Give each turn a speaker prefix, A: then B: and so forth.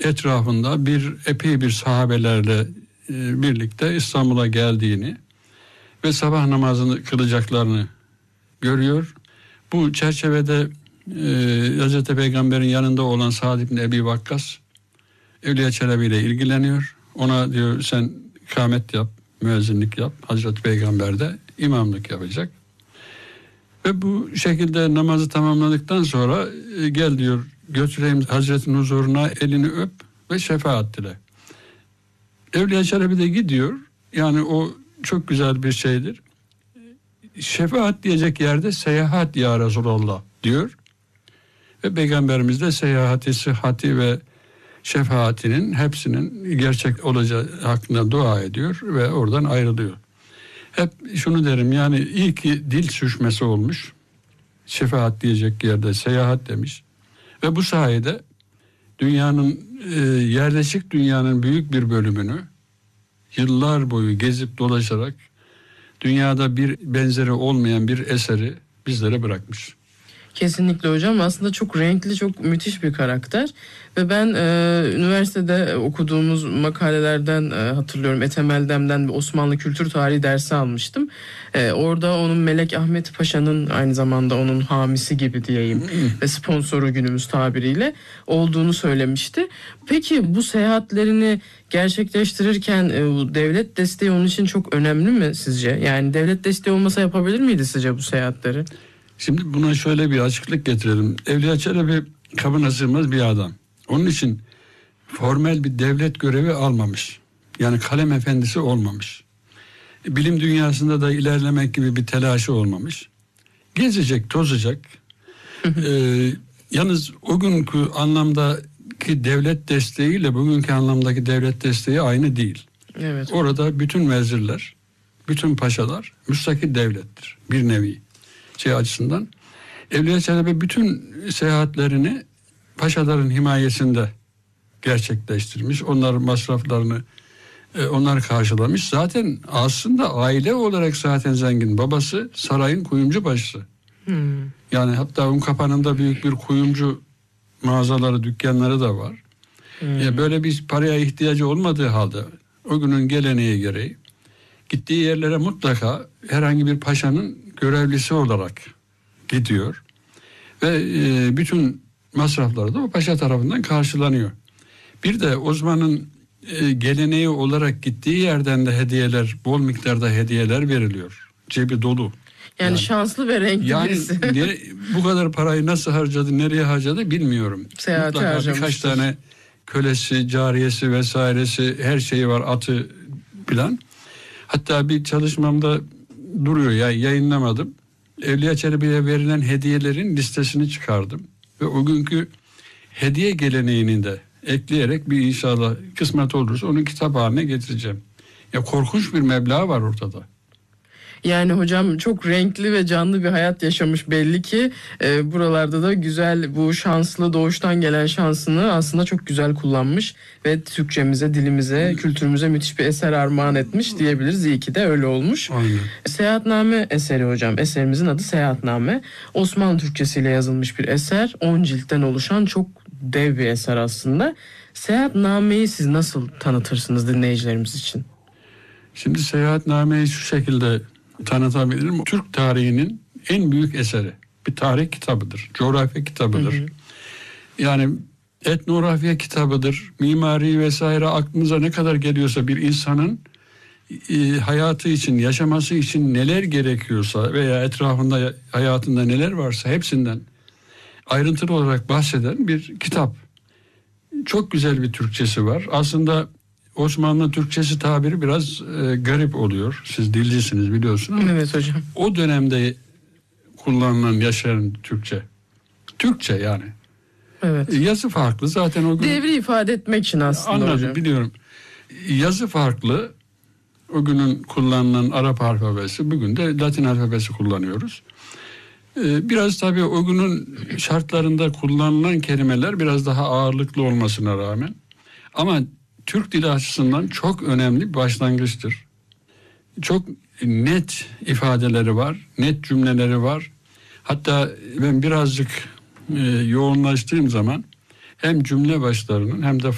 A: etrafında epey bir sahabelerle birlikte İstanbul'a geldiğini ve sabah namazını kılacaklarını görüyor. Bu çerçevede Hazreti Peygamber'in yanında olan Sa'd ibn Ebi Vakkas Evliya Çelebi ile ilgileniyor. Ona diyor sen ikamet yap, müezzinlik yap. Hazreti Peygamber de imamlık yapacak. Ve bu şekilde namazı tamamladıktan sonra gel diyor götüreyim Hazretin huzuruna, elini öp ve şefaat dile. Evliya Çelebi de gidiyor. Yani o çok güzel bir şeydir. Şefaat diyecek yerde seyahat ya Resulallah diyor. Ve Peygamberimiz de seyahati, sıhhati ve şefaatinin hepsinin gerçek olacağı hakkında dua ediyor ve oradan ayrılıyor. Hep şunu derim, yani iyi ki dil sürçmesi olmuş. Şefaat diyecek yerde seyahat demiş. Ve bu sayede dünyanın, yerleşik dünyanın büyük bir bölümünü yıllar boyu gezip dolaşarak dünyada bir benzeri olmayan bir eseri bizlere bırakmış.
B: Kesinlikle hocam, aslında çok renkli, çok müthiş bir karakter ve ben üniversitede okuduğumuz makalelerden hatırlıyorum, Ethem Eldem'den bir Osmanlı kültür tarihi dersi almıştım. Orada onun Melek Ahmet Paşa'nın aynı zamanda onun hamisi gibi diyeyim ve sponsoru günümüz tabiriyle olduğunu söylemişti. Peki bu seyahatlerini gerçekleştirirken devlet desteği onun için çok önemli mi sizce? Yani devlet desteği olmasa yapabilir miydi sizce bu seyahatleri?
A: Şimdi buna şöyle bir açıklık getirelim. Evliya Çelebi kabına sığmaz bir adam. Onun için formel bir devlet görevi almamış. Yani kalem efendisi olmamış. Bilim dünyasında da ilerlemek gibi bir telaşı olmamış. Gezecek, tozacak. Yalnız o günkü anlamdaki devlet desteğiyle bugünkü anlamdaki devlet desteği aynı değil.
B: Evet.
A: Orada bütün vezirler, bütün paşalar müstakil devlettir bir nevi. Açısından Evliya Çelebi bütün seyahatlerini paşaların himayesinde gerçekleştirmiş. Onların masraflarını onlar karşılamış. Zaten aslında aile olarak zaten zengin. Babası sarayın kuyumcu başısı. Yani hatta Unkapanı'nda büyük bir kuyumcu mağazaları, dükkanları da var. Böyle bir paraya ihtiyacı olmadığı halde o günün geleneği gereği gittiği yerlere mutlaka herhangi bir paşanın görevlisi olarak gidiyor. Ve bütün masrafları da o paşa tarafından karşılanıyor. Bir de Osman'ın geleneği olarak gittiği yerden de hediyeler, bol miktarda hediyeler veriliyor. Cebi dolu.
B: Yani şanslı ve renkli birisi.
A: Yani bu kadar parayı nasıl harcadı, nereye harcadı bilmiyorum.
B: Seyahati
A: mutlaka
B: harcamıştır.
A: Birkaç tane kölesi, cariyesi vesairesi, her şeyi var, atı falan. Hatta bir çalışmamda duruyor, yayınlamadım. Evliya Çelebi'ye verilen hediyelerin listesini çıkardım. Ve o günkü hediye geleneğini de ekleyerek bir inşallah kısmet olursa onun kitap haline getireceğim. Ya korkunç bir meblağ var ortada.
B: Yani hocam çok renkli ve canlı bir hayat yaşamış belli ki. Buralarda da güzel, bu şanslı, doğuştan gelen şansını aslında çok güzel kullanmış ve Türkçemize, dilimize, kültürümüze müthiş bir eser armağan etmiş diyebiliriz. İyi ki de öyle olmuş.
A: Aynen.
B: Seyahatname eseri hocam. Eserimizin adı Seyahatname. Osmanlı Türkçesiyle yazılmış bir eser. 10 ciltten oluşan çok dev bir eser aslında. Seyahatnameyi siz nasıl tanıtırsınız dinleyicilerimiz için?
A: Şimdi Seyahatnameyi şu şekilde tanıtabilirim. Türk tarihinin en büyük eseri. Bir tarih kitabıdır. Coğrafya kitabıdır. Yani etnografya kitabıdır. Mimari vesaire aklınıza ne kadar geliyorsa bir insanın hayatı için, yaşaması için neler gerekiyorsa veya etrafında, hayatında neler varsa hepsinden ayrıntılı olarak bahseden bir kitap. Çok güzel bir Türkçesi var. Aslında Osmanlı Türkçesi tabiri biraz garip oluyor. Siz dilcisiniz biliyorsunuz.
B: Evet hocam.
A: O dönemde kullanılan, yaşayan Türkçe. Türkçe yani.
B: Evet.
A: Yazı farklı zaten o gün.
B: Devri ifade etmek için aslında
A: anladım,
B: hocam.
A: Biliyorum. Yazı farklı. O günün kullanılan Arap alfabesi, bugün de Latin alfabesi kullanıyoruz. Biraz tabii o günün şartlarında kullanılan kelimeler biraz daha ağırlıklı olmasına rağmen. Ama Türk dili açısından çok önemli bir başlangıçtır. Çok net ifadeleri var, net cümleleri var. Hatta ben birazcık yoğunlaştığım zaman hem cümle başlarının hem de